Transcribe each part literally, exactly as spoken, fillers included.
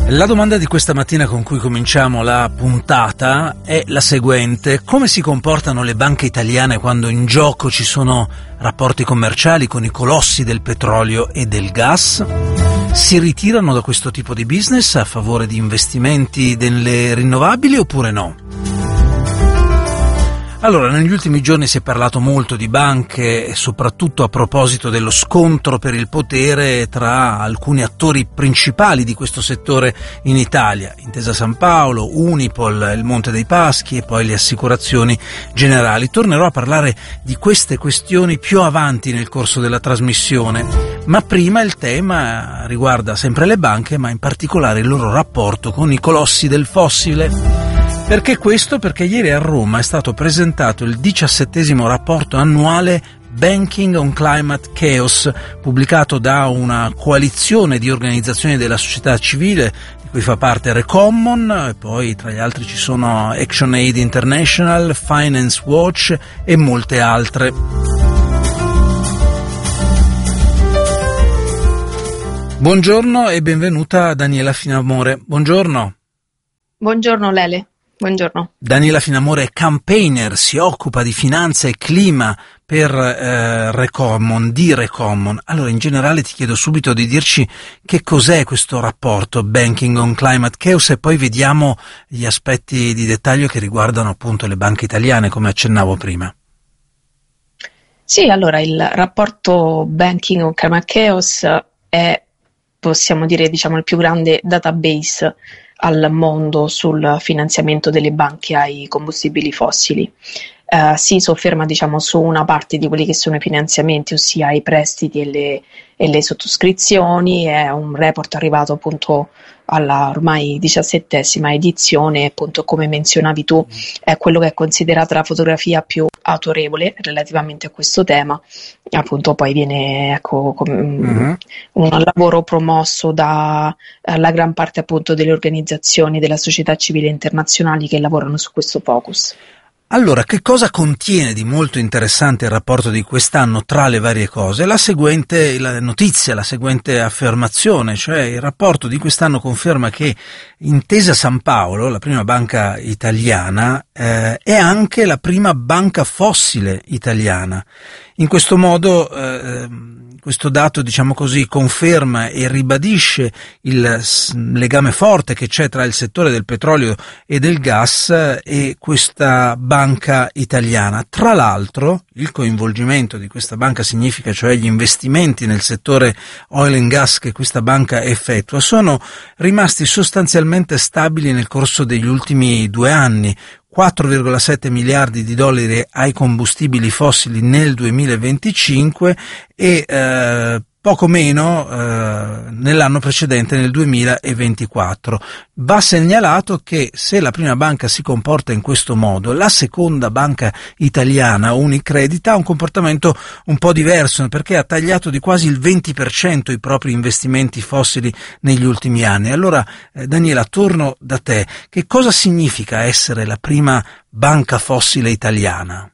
La domanda di questa mattina con cui cominciamo la puntata è la seguente: come si comportano le banche italiane quando in gioco ci sono rapporti commerciali con i colossi del petrolio e del gas? Si ritirano da questo tipo di business a favore di investimenti nelle rinnovabili oppure no? Allora, negli ultimi giorni si è parlato molto di banche e soprattutto a proposito dello scontro per il potere tra alcuni attori principali di questo settore in Italia: Intesa Sanpaolo, Unipol, il Monte dei Paschi e poi le assicurazioni generali. Tornerò a parlare di queste questioni più avanti nel corso della trasmissione, ma prima il tema riguarda sempre le banche, ma in particolare il loro rapporto con i colossi del fossile. Perché questo? Perché ieri a Roma è stato presentato il diciassettesimo rapporto annuale Banking on Climate Chaos, pubblicato da una coalizione di organizzazioni della società civile, di cui fa parte Recommon, e poi tra gli altri ci sono ActionAid International, Finance Watch e molte altre. Buongiorno e benvenuta Daniela Finamore. Buongiorno. Buongiorno Lele. Buongiorno. Daniela Finamore è campaigner, si occupa di finanza e clima per eh, Recommon, di Recommon. Allora, in generale ti chiedo subito di dirci che cos'è questo rapporto Banking on Climate Chaos e poi vediamo gli aspetti di dettaglio che riguardano appunto le banche italiane, come accennavo prima. Sì, allora il rapporto Banking on Climate Chaos è, possiamo dire, diciamo, il più grande database al mondo sul finanziamento delle banche ai combustibili fossili. Uh, si sofferma, diciamo, su una parte di quelli che sono i finanziamenti, ossia i prestiti e le, e le sottoscrizioni. È un report arrivato appunto alla ormai diciassettesima edizione, appunto come menzionavi tu, è quello che è considerata la fotografia più autorevole relativamente a questo tema. Appunto poi viene, ecco, com- mm-hmm. un lavoro promosso dalla uh, gran parte appunto delle organizzazioni della società civile internazionali che lavorano su questo focus. Allora, che cosa contiene di molto interessante il rapporto di quest'anno tra le varie cose? La seguente la notizia, la seguente affermazione, cioè il rapporto di quest'anno conferma che Intesa Sanpaolo, la prima banca italiana, eh, è anche la prima banca fossile italiana. In questo modo eh, questo dato, diciamo così, conferma e ribadisce il legame forte che c'è tra il settore del petrolio e del gas e questa banca italiana. Tra l'altro, il coinvolgimento di questa banca significa, cioè gli investimenti nel settore oil and gas che questa banca effettua, sono rimasti sostanzialmente stabili nel corso degli ultimi due anni. quattro virgola sette miliardi di dollari ai combustibili fossili nel duemilaventicinque e eh, poco meno eh, nell'anno precedente, nel duemilaventiquattro. Va segnalato che se la prima banca si comporta in questo modo, la seconda banca italiana, Unicredit, ha un comportamento un po' diverso, perché ha tagliato di quasi il venti per cento i propri investimenti fossili negli ultimi anni. Allora, eh, Daniela, torno da te. Che cosa significa essere la prima banca fossile italiana?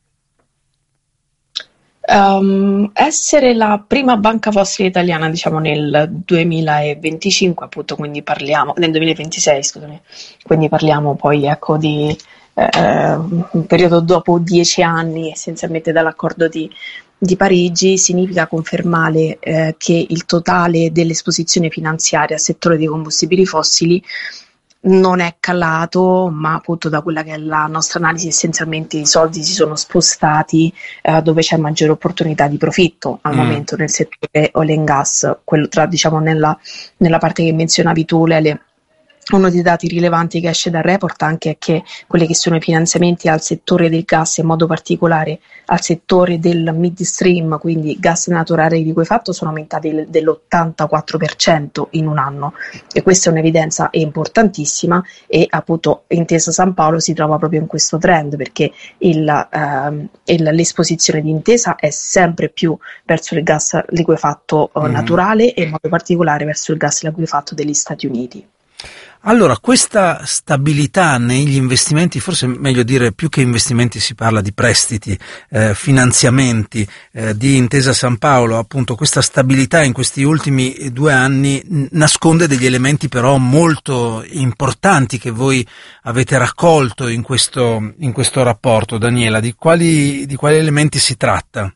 Um, essere la prima banca fossile italiana, diciamo, nel duemilaventicinque, appunto, quindi parliamo nel duemilaventisei, scusami, quindi parliamo poi, ecco, di eh, un periodo dopo dieci anni essenzialmente dall'accordo di, di Parigi, significa confermare eh, che il totale dell'esposizione finanziaria al settore dei combustibili fossili non è calato, ma appunto da quella che è la nostra analisi essenzialmente i soldi si sono spostati eh, dove c'è maggiore opportunità di profitto al mm. momento nel settore oil and gas, quello tra, diciamo, nella, nella parte che menzionavi tu, Lele. Uno dei dati rilevanti che esce dal report anche è che quelli che sono i finanziamenti al settore del gas, in modo particolare al settore del midstream, quindi gas naturale liquefatto, sono aumentati dell'ottantaquattro per cento in un anno, e questa è un'evidenza importantissima, e appunto Intesa Sanpaolo si trova proprio in questo trend, perché il, ehm, il, l'esposizione di Intesa è sempre più verso il gas liquefatto mm. naturale, e in modo particolare verso il gas liquefatto degli Stati Uniti. Allora, questa stabilità negli investimenti, forse è meglio dire più che investimenti si parla di prestiti, eh, finanziamenti eh, di Intesa San Paolo, appunto questa stabilità in questi ultimi due anni n- nasconde degli elementi però molto importanti che voi avete raccolto in questo, in questo rapporto. Daniela, di quali, di quali elementi si tratta?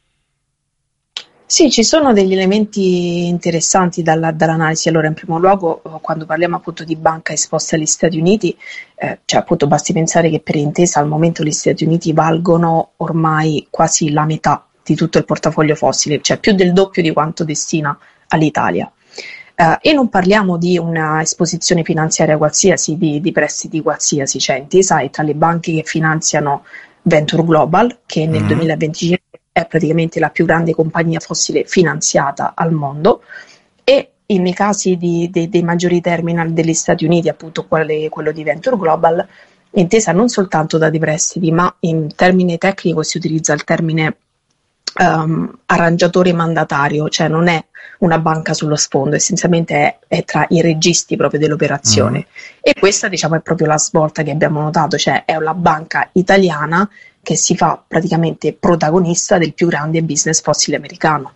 Sì, ci sono degli elementi interessanti dalla- dall'analisi. Allora, in primo luogo, eh, quando parliamo appunto di banca esposta agli Stati Uniti, eh, cioè appunto basti pensare che per Intesa al momento gli Stati Uniti valgono ormai quasi la metà di tutto il portafoglio fossile, cioè più del doppio di quanto destina all'Italia. Eh, e non parliamo di una esposizione finanziaria qualsiasi, di, di prestiti qualsiasi, cioè Intesa è tra le banche che finanziano Venture Global, che nel Mm. duemilaventicinque è praticamente la più grande compagnia fossile finanziata al mondo, e nei casi di- de- dei maggiori terminal degli Stati Uniti, appunto quale- quello di Venture Global, Intesa non soltanto dà dei prestiti, ma in termine tecnico si utilizza il termine ehm, arrangiatore mandatario, cioè non è una banca sullo sfondo, essenzialmente è, è tra i registi proprio Mm. dell'operazione. E questa, diciamo, è proprio la svolta che abbiamo notato, cioè è una banca italiana che si fa praticamente protagonista del più grande business fossile americano.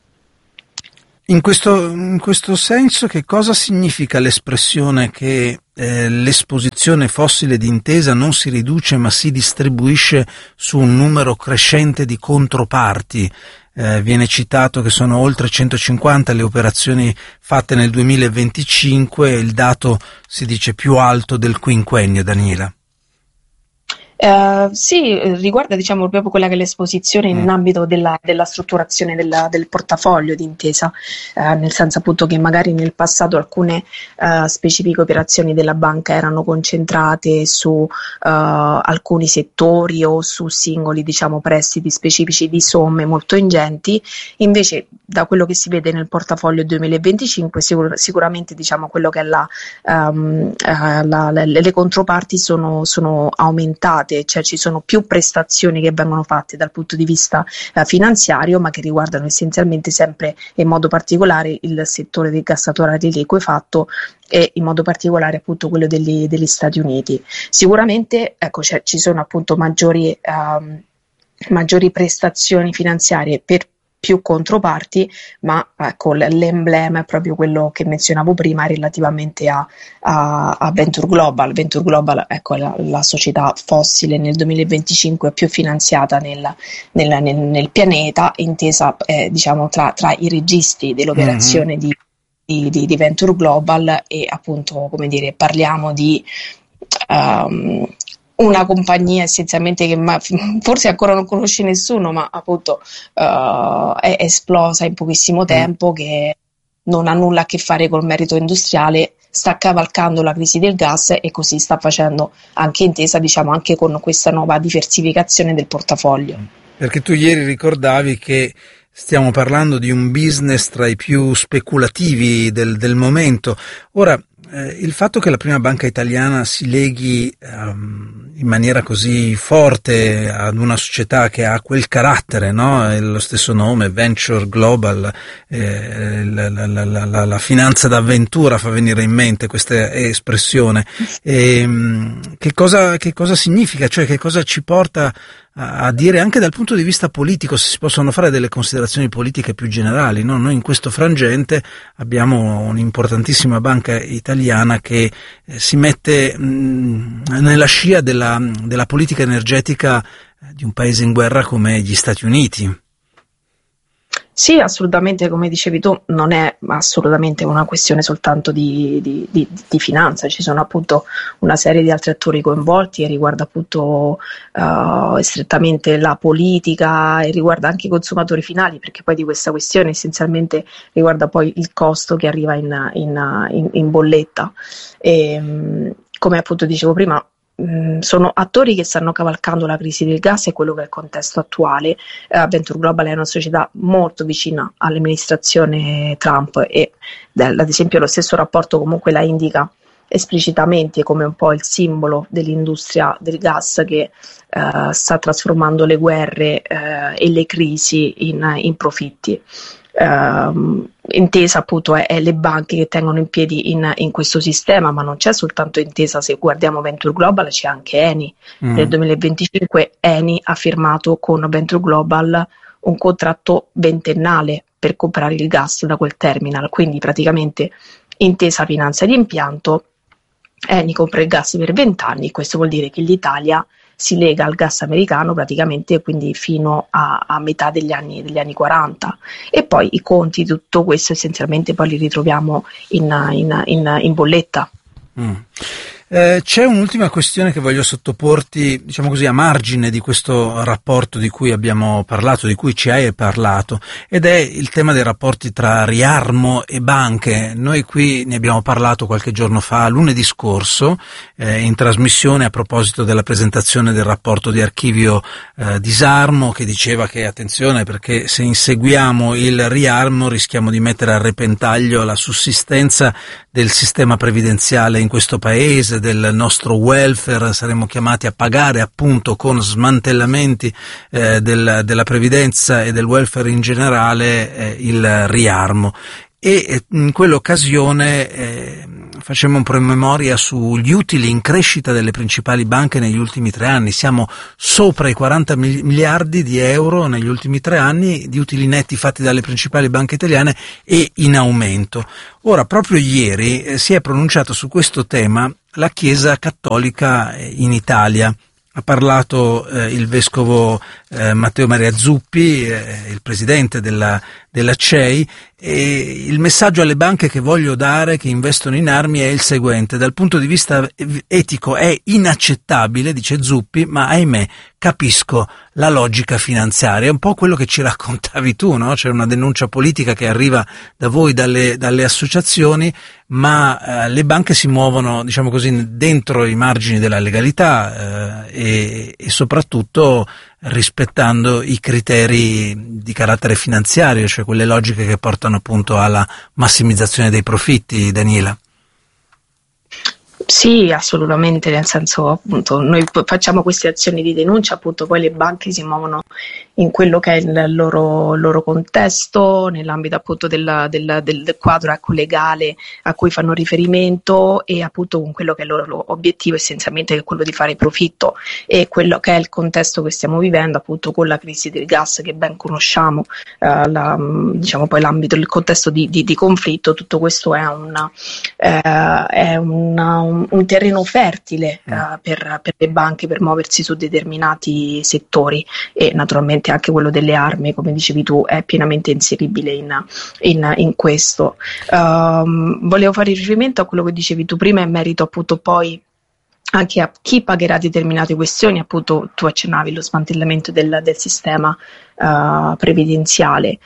In questo, in questo senso, che cosa significa l'espressione che eh, l'esposizione fossile di Intesa non si riduce ma si distribuisce su un numero crescente di controparti? Eh, viene citato che sono oltre centocinquanta le operazioni fatte nel duemilaventicinque, il dato si dice più alto del quinquennio, Daniela. Eh, sì, eh, riguarda diciamo proprio quella che è l'esposizione in Mm. ambito della, della strutturazione della- del portafoglio di Intesa, eh, nel senso appunto che magari nel passato alcune eh, specifiche operazioni della banca erano concentrate su eh, alcuni settori o su singoli diciamo prestiti specifici di somme molto ingenti. Invece da quello che si vede nel portafoglio duemilaventicinque sicur- sicuramente diciamo quello che è la, ehm, eh, la- le, le controparti sono, sono aumentate, cioè ci sono più prestazioni che vengono fatte dal punto di vista eh, finanziario, ma che riguardano essenzialmente sempre e in modo particolare il settore del gas naturale liquefatto, e in modo particolare appunto quello degli, degli Stati Uniti. Sicuramente ecco, cioè, ci sono appunto maggiori, ehm, maggiori prestazioni finanziarie per più controparti, ma ecco, l- l'emblema è proprio quello che menzionavo prima relativamente a, a, a Venture Global. Venture Global, ecco, è la, la società fossile nel duemilaventicinque più finanziata nel, nel- nel- nel pianeta, intesa eh, diciamo tra, tra i registi Mhm. dell'operazione di, di, di- di Venture Global, e appunto, come dire, parliamo di ehm, una compagnia essenzialmente che ma- forse ancora non conosce nessuno, ma appunto eh, è esplosa in pochissimo Mm. tempo, che non ha nulla a che fare col merito industriale, sta cavalcando la crisi del gas, e così sta facendo anche Intesa, diciamo, anche con questa nuova diversificazione del portafoglio. Perché tu ieri ricordavi che stiamo parlando di un business tra i più speculativi del, del momento. Ora, eh, il fatto che la prima banca italiana si leghi ehm, in maniera così forte ad una società che ha quel carattere, no? È lo stesso nome, Venture Global, eh, la, la, la, la, la finanza d'avventura fa venire in mente questa espressione. E, che cosa, che cosa significa? Cioè, che cosa ci porta a, a dire anche dal punto di vista politico, se si possono fare delle considerazioni politiche più generali, no? Noi in questo frangente abbiamo un'importantissima banca italiana che eh, si mette mh, nella scia della, della politica energetica eh, di un paese in guerra come gli Stati Uniti. Sì, assolutamente, come dicevi tu, non è assolutamente una questione soltanto di, di- di- di finanza, ci sono appunto una serie di altri attori coinvolti, e riguarda appunto eh, strettamente la politica, e riguarda anche i consumatori finali, perché poi di questa questione essenzialmente riguarda poi il costo che arriva in, in- in- in bolletta. E, mh, come appunto dicevo prima, mh, sono attori che stanno cavalcando la crisi del gas e quello che è il contesto attuale. eh, Venture Global è una società molto vicina all'amministrazione Trump, e del- ad esempio lo stesso rapporto comunque la indica esplicitamente come un po' il simbolo dell'industria del gas che eh, sta trasformando le guerre eh, e le crisi in, in profitti. ehm, Intesa appunto è, è le banche che tengono in piedi in, in questo sistema, ma non c'è soltanto Intesa, se guardiamo Venture Global c'è anche Eni. Mm. Nel duemilaventicinque Eni ha firmato con Venture Global un contratto ventennale per comprare il gas da quel terminal, quindi praticamente Intesa finanzia l'impianto, Eni compra il gas per vent'anni, questo vuol dire che l'Italia si lega al gas americano praticamente quindi fino a, a metà degli anni, degli anni quaranta, e poi i conti di tutto questo essenzialmente poi li ritroviamo in, in, in, in bolletta. Mm. Eh, c'è un'ultima questione che voglio sottoporti, diciamo così, a margine di questo rapporto di cui abbiamo parlato, di cui ci hai parlato, ed è il tema dei rapporti tra Riarmo e banche. Noi qui ne abbiamo parlato qualche giorno fa, lunedì scorso, eh, in trasmissione a proposito della presentazione del rapporto di Archivio eh, Disarmo, che diceva che attenzione, perché se inseguiamo il Riarmo rischiamo di mettere a repentaglio la sussistenza del sistema previdenziale in questo paese, del nostro welfare, saremo chiamati a pagare appunto con smantellamenti eh, del, della previdenza e del welfare in generale eh, il Riarmo. E in quell'occasione eh, facemmo un promemoria sugli utili in crescita delle principali banche negli ultimi tre anni. Siamo sopra i quaranta miliardi di euro negli ultimi tre anni di utili netti fatti dalle principali banche italiane e in aumento. Ora, proprio ieri eh, si è pronunciato su questo tema la Chiesa Cattolica in Italia. Ha parlato eh, il vescovo eh, Matteo Maria Zuppi, eh, il presidente della, della C E I, e il messaggio alle banche che voglio dare, che investono in armi, è il seguente: dal punto di vista etico è inaccettabile, dice Zuppi, ma ahimè capisco la logica finanziaria. È un po' quello che ci raccontavi tu, no? C'è una denuncia politica che arriva da voi, dalle, dalle associazioni, ma eh, le banche si muovono, diciamo così, dentro i margini della legalità eh, e, e soprattutto rispettando i criteri di carattere finanziario, cioè quelle logiche che portano appunto alla massimizzazione dei profitti, Daniela. Sì, assolutamente, nel senso appunto noi facciamo queste azioni di denuncia, appunto poi le banche si muovono in quello che è il loro, loro contesto, nell'ambito appunto del, del, del quadro ecco, legale a cui fanno riferimento, e appunto con quello che è il loro obiettivo essenzialmente, che è quello di fare profitto, e quello che è il contesto che stiamo vivendo appunto con la crisi del gas che ben conosciamo, eh, la, diciamo poi l'ambito, il contesto di, di, di conflitto. Tutto questo è una, eh, è una un, un terreno fertile uh, per, per le banche per muoversi su determinati settori, e naturalmente anche quello delle armi, come dicevi tu, è pienamente inseribile in, in, in questo. Um, volevo fare riferimento a quello che dicevi tu prima in merito appunto poi anche a chi pagherà determinate questioni. Appunto tu accennavi lo smantellamento del, del sistema uh, previdenziale.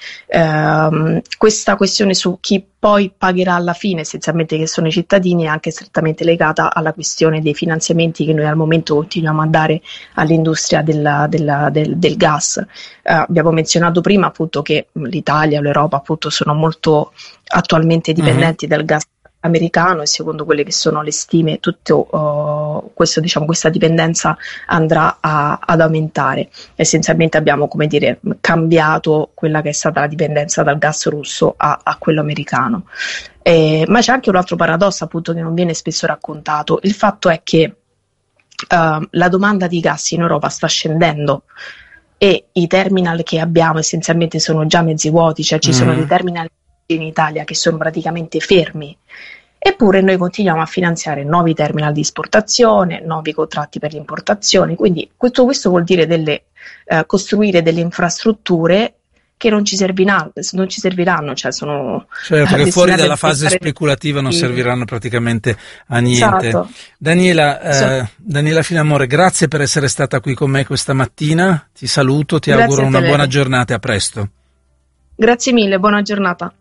Uh, questa questione su chi poi pagherà alla fine, essenzialmente che sono i cittadini, è anche strettamente legata alla questione dei finanziamenti che noi al momento continuiamo a dare all'industria della, della, del, del gas. Uh, abbiamo menzionato prima appunto che l'Italia, l'Europa appunto sono molto attualmente dipendenti mm-hmm. dal gas americano, e secondo quelle che sono le stime tutto uh, questo, diciamo, questa dipendenza andrà a, ad aumentare. Essenzialmente abbiamo, come dire, cambiato quella che è stata la dipendenza dal gas russo a, a quello americano. Eh, ma c'è anche un altro paradosso appunto che non viene spesso raccontato: il fatto è che uh, la domanda di gas in Europa sta scendendo e i terminal che abbiamo essenzialmente sono già mezzi vuoti, cioè ci mm. sono dei terminal in Italia che sono praticamente fermi, eppure noi continuiamo a finanziare nuovi terminal di esportazione, nuovi contratti per l'importazione. Quindi questo, questo vuol dire delle, eh, costruire delle infrastrutture che non ci serviranno, non ci serviranno cioè sono certo che fuori dalla fase speculativa non serviranno praticamente a niente. Esatto. Daniela, eh, so. Daniela Finamore, grazie per essere stata qui con me questa mattina, ti saluto, ti grazie auguro una buona giornata e a presto. Grazie mille, buona giornata.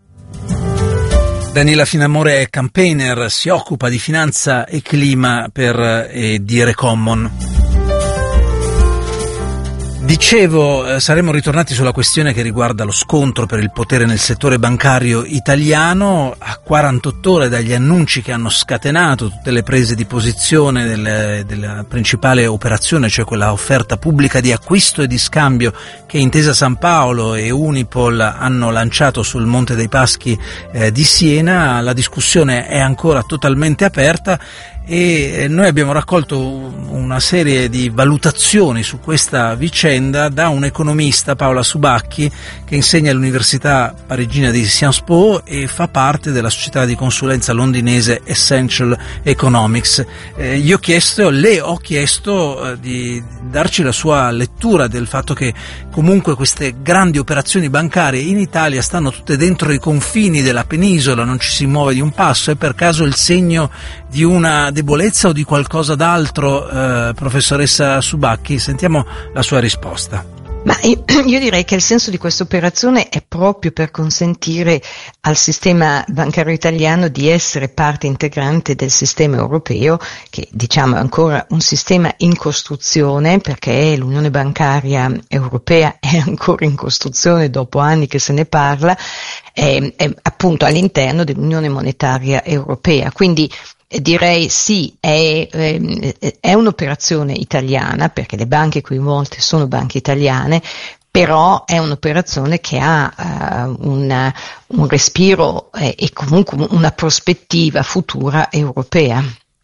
Daniela Finamore è campaigner, si occupa di finanza e clima per eh, Dire Common. Dicevo, eh, saremmo ritornati sulla questione che riguarda lo scontro per il potere nel settore bancario italiano. A quarantotto ore dagli annunci che hanno scatenato tutte le prese di posizione del, della principale operazione, cioè quella offerta pubblica di acquisto e di scambio che Intesa Sanpaolo e Unipol hanno lanciato sul Monte dei Paschi eh, di Siena, la discussione è ancora totalmente aperta e noi abbiamo raccolto una serie di valutazioni su questa vicenda da un economista, Paola Subacchi, che insegna all'Università parigina di Sciences Po e fa parte della società di consulenza londinese Essential Economics. Eh, gli ho chiesto, le ho chiesto eh, di darci la sua lettura del fatto che comunque queste grandi operazioni bancarie in Italia stanno tutte dentro i confini della penisola, non ci si muove di un passo. È per caso il segno di una debolezza o di qualcosa d'altro, eh, professoressa Subacchi? Sentiamo la sua risposta. Ma io, io direi che il senso di questa operazione è proprio per consentire al sistema bancario italiano di essere parte integrante del sistema europeo, che diciamo è ancora un sistema in costruzione, perché l'Unione bancaria europea è ancora in costruzione dopo anni che se ne parla, è, è appunto all'interno dell'Unione monetaria europea. Quindi direi sì, è, è un'operazione italiana, perché le banche coinvolte sono banche italiane, però è un'operazione che ha uh, un, un respiro eh, e comunque una prospettiva futura europea.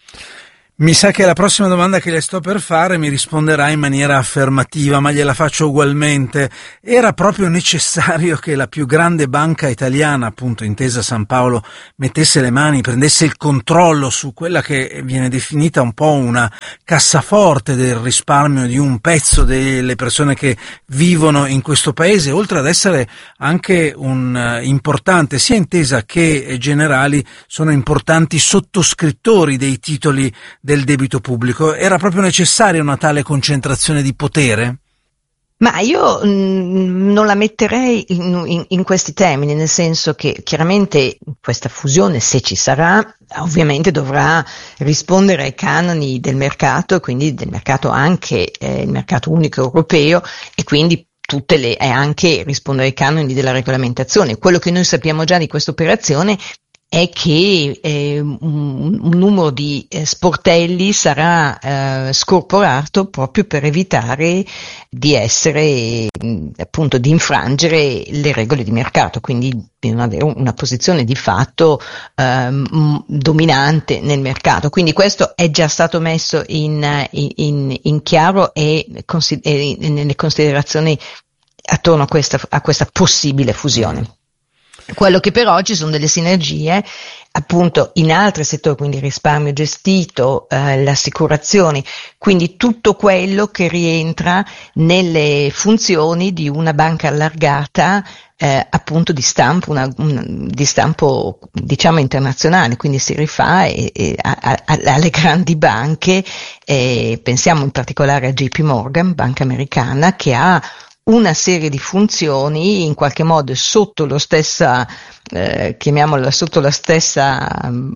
Mi sa che la prossima domanda che le sto per fare mi risponderà in maniera affermativa, ma gliela faccio ugualmente. Era proprio necessario che la più grande banca italiana, appunto Intesa Sanpaolo, mettesse le mani, prendesse il controllo su quella che viene definita un po' una cassaforte del risparmio di un pezzo delle persone che vivono in questo paese, oltre ad essere anche un importante, sia Intesa che Generali sono importanti sottoscrittori dei titoli del debito pubblico. Era proprio necessaria una tale concentrazione di potere? Ma io mh, non la metterei in, in, in questi termini, nel senso che chiaramente questa fusione, se ci sarà, ovviamente dovrà rispondere ai canoni del mercato, quindi del mercato anche eh, il mercato unico europeo, e quindi tutte le, e anche rispondere ai canoni della regolamentazione. Quello che noi sappiamo già di questa operazione è che eh, un, un numero di eh, sportelli sarà eh, scorporato proprio per evitare di essere, mh, appunto, di infrangere le regole di mercato, quindi di non avere una posizione di fatto ehm, dominante nel mercato. Quindi questo è già stato messo in, in, in chiaro e, consider- e nelle considerazioni attorno a questa, a questa possibile fusione. Quello che però ci sono delle sinergie appunto in altri settori, quindi il risparmio gestito, eh, le assicurazioni, quindi tutto quello che rientra nelle funzioni di una banca allargata eh, appunto di stampo, una, un, di stampo diciamo internazionale, quindi si rifà e, e a, a, alle grandi banche, eh, pensiamo in particolare a J P Morgan, banca americana, che ha una serie di funzioni in qualche modo sotto lo stessa, eh, chiamiamola sotto la stessa um,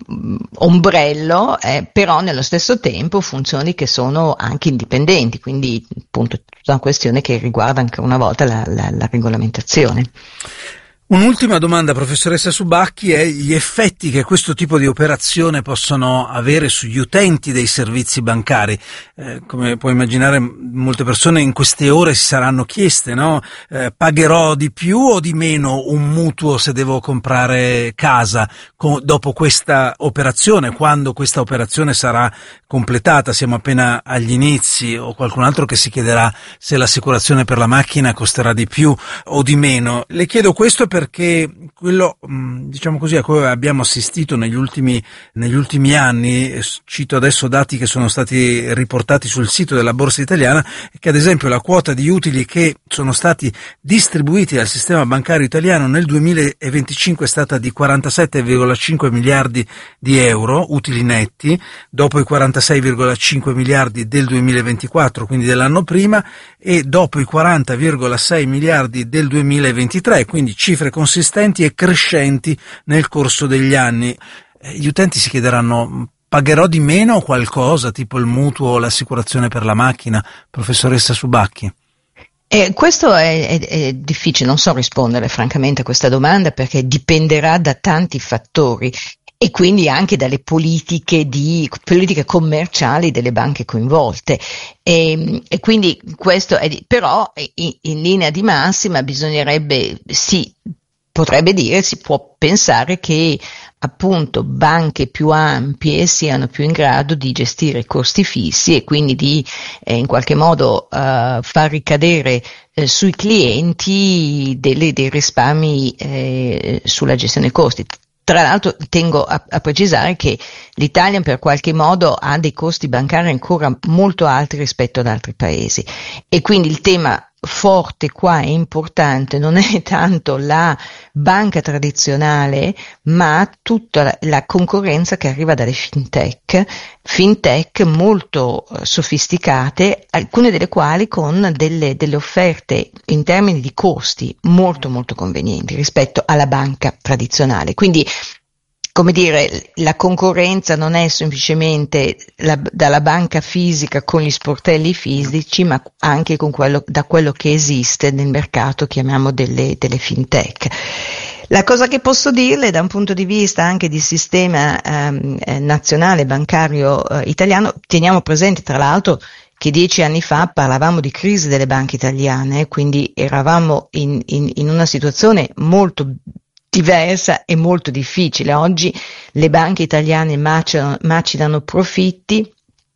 ombrello, eh, però nello stesso tempo funzioni che sono anche indipendenti, quindi appunto tutta una questione che riguarda ancora una volta la, la, la regolamentazione. Un'ultima domanda, professoressa Subacchi, è gli effetti che questo tipo di operazione possono avere sugli utenti dei servizi bancari. Eh, come puoi immaginare, molte persone in queste ore si saranno chieste, no? Eh, pagherò di più o di meno un mutuo se devo comprare casa co- dopo questa operazione, quando questa operazione sarà completata? Siamo appena agli inizi, o qualcun altro che si chiederà se l'assicurazione per la macchina costerà di più o di meno. Le chiedo questo per perché quello, diciamo così, a cui abbiamo assistito negli ultimi, negli ultimi anni, cito adesso dati che sono stati riportati sul sito della Borsa Italiana, è che ad esempio la quota di utili che sono stati distribuiti dal sistema bancario italiano nel duemilaventicinque è stata di quarantasette virgola cinque miliardi di euro, utili netti, dopo i quarantasei virgola cinque miliardi del duemilaventiquattro, quindi dell'anno prima, e dopo i quaranta virgola sei miliardi del duemilaventitré, quindi cifre consistenti e crescenti nel corso degli anni. Gli utenti si chiederanno: pagherò di meno qualcosa, tipo il mutuo o l'assicurazione per la macchina? Professoressa Subacchi. E questo è, è, è difficile, non so rispondere francamente a questa domanda perché dipenderà da tanti fattori e quindi anche dalle politiche, di, politiche commerciali delle banche coinvolte. E, e quindi questo è, però in, in linea di massima bisognerebbe, sì, potrebbe dire, si può pensare che appunto banche più ampie siano più in grado di gestire i costi fissi e quindi di eh, in qualche modo uh, far ricadere eh, sui clienti delle, dei risparmi eh, sulla gestione costi. Tra l'altro tengo a, a precisare che l'Italia per qualche modo ha dei costi bancari ancora molto alti rispetto ad altri paesi e quindi il tema forte qua è importante, non è tanto la banca tradizionale ma tutta la, la concorrenza che arriva dalle fintech, fintech molto uh, sofisticate, alcune delle quali con delle, delle offerte in termini di costi molto molto convenienti rispetto alla banca tradizionale. Quindi come dire, la concorrenza non è semplicemente la, dalla banca fisica con gli sportelli fisici, ma anche con quello, da quello che esiste nel mercato, chiamiamo delle, delle fintech. La cosa che posso dirle da un punto di vista anche di sistema ehm, nazionale bancario eh, italiano, teniamo presente tra l'altro che dieci anni fa parlavamo di crisi delle banche italiane, quindi eravamo in, in, in una situazione molto diversa e molto difficile. Oggi le banche italiane macinano, macinano profitti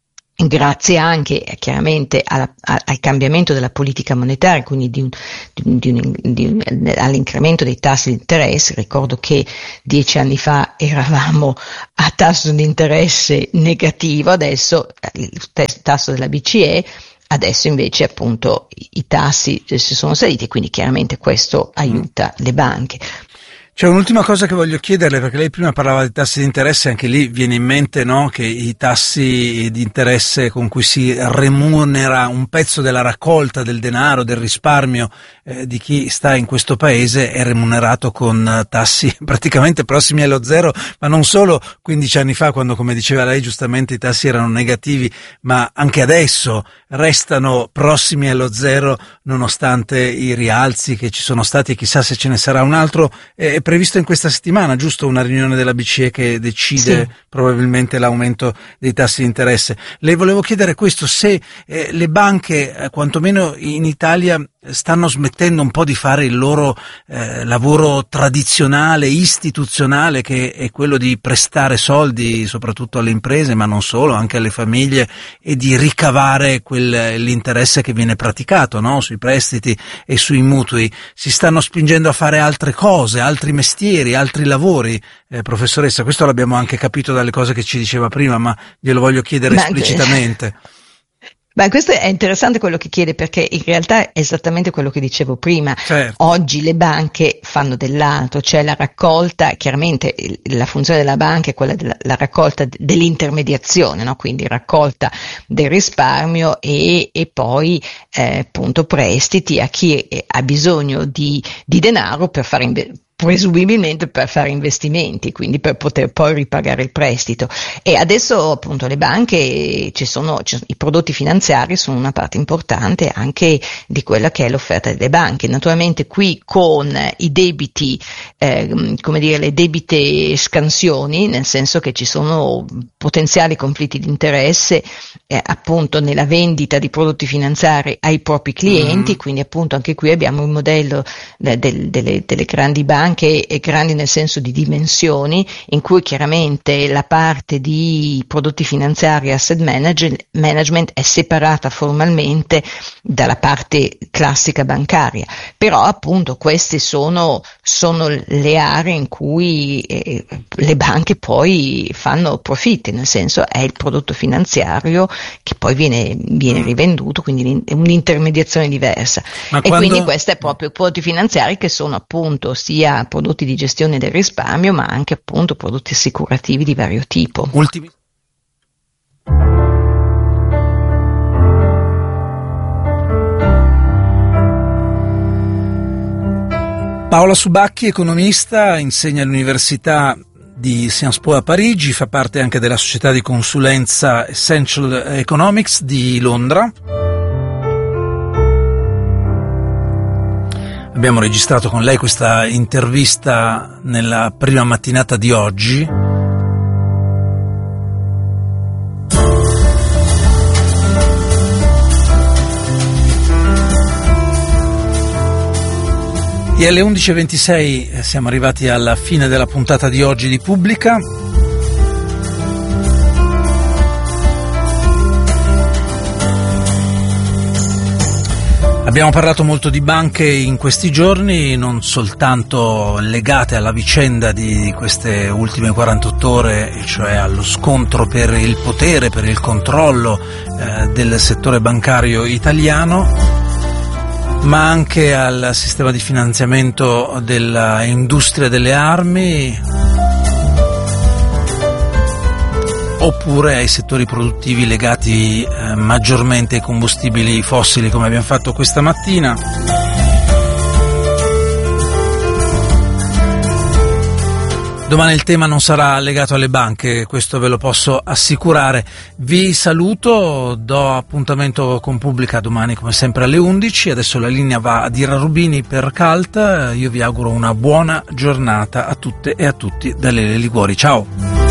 grazie anche eh, chiaramente alla, a, al cambiamento della politica monetaria, quindi di un, di, di un, di un, all'incremento dei tassi di interesse. Ricordo che dieci anni fa eravamo a tasso di interesse negativo, adesso il tasso della B C E, adesso invece appunto i tassi si sono saliti e quindi chiaramente questo aiuta le banche. C'è un'ultima cosa che voglio chiederle, perché lei prima parlava di tassi di interesse, anche lì viene in mente, no, che i tassi di interesse con cui si remunera un pezzo della raccolta del denaro, del risparmio eh, di chi sta in questo paese è remunerato con tassi praticamente prossimi allo zero, ma non solo quindici anni fa, quando, come diceva lei giustamente, i tassi erano negativi, ma anche adesso restano prossimi allo zero nonostante i rialzi che ci sono stati e chissà se ce ne sarà un altro. Eh, previsto in questa settimana, giusto, una riunione della B C E che decide sì. probabilmente l'aumento dei tassi di interesse. Le volevo chiedere questo, se eh, le banche, eh, quantomeno in Italia, stanno smettendo un po' di fare il loro eh, lavoro tradizionale, istituzionale, che è quello di prestare soldi soprattutto alle imprese, ma non solo, anche alle famiglie, e di ricavare quel, l'interesse che viene praticato, no? Sui prestiti e sui mutui. Si stanno spingendo a fare altre cose, altri mestieri, altri lavori. Eh, professoressa, questo l'abbiamo anche capito dalle cose che ci diceva prima, ma glielo voglio chiedere ma esplicitamente. Beh, questo è interessante quello che chiede, perché in realtà è esattamente quello che dicevo prima. Certo. Oggi le banche fanno dell'altro, cioè la raccolta, chiaramente la funzione della banca è quella della la raccolta dell'intermediazione, no? Quindi raccolta del risparmio e, e poi eh, appunto prestiti a chi ha bisogno di, di denaro per fare investire, presumibilmente per fare investimenti, quindi per poter poi ripagare il prestito. E adesso appunto le banche, ci sono, ci sono i prodotti finanziari sono una parte importante anche di quella che è l'offerta delle banche. Naturalmente qui con i debiti, eh, come dire, le debite scansioni, nel senso che ci sono potenziali conflitti di interesse eh, appunto nella vendita di prodotti finanziari ai propri clienti, mm. quindi appunto anche qui abbiamo il modello eh, del, delle, delle grandi banche, anche grandi nel senso di dimensioni, in cui chiaramente la parte di prodotti finanziari e asset manage, management è separata formalmente dalla parte classica bancaria, però appunto queste sono, sono le aree in cui eh, le banche poi fanno profitti, nel senso è il prodotto finanziario che poi viene, viene rivenduto, quindi è un'intermediazione diversa. Ma e quando... quindi questo è proprio prodotti finanziari che sono appunto sia prodotti di gestione del risparmio, ma anche appunto prodotti assicurativi di vario tipo. Ultimi. Paola Subacchi, economista, insegna all'Università di Sciences Po a Parigi, fa parte anche della società di consulenza Essential Economics di Londra. Abbiamo registrato con lei questa intervista nella prima mattinata di oggi. E alle undici e ventisei siamo arrivati alla fine della puntata di oggi di Pubblica. Abbiamo parlato molto di banche in questi giorni, non soltanto legate alla vicenda di queste ultime quarantotto ore, cioè allo scontro per il potere, per il controllo eh, del settore bancario italiano, ma anche al sistema di finanziamento dell'industria delle armi, oppure ai settori produttivi legati eh, maggiormente ai combustibili fossili, come abbiamo fatto questa mattina. Domani il tema non sarà legato alle banche, questo ve lo posso assicurare. Vi saluto, do appuntamento con Pubblica domani come sempre alle undici. Adesso la linea va ad Ira Rubini per Calt. Io vi auguro una buona giornata a tutte e a tutti da Lele Liguori. Ciao!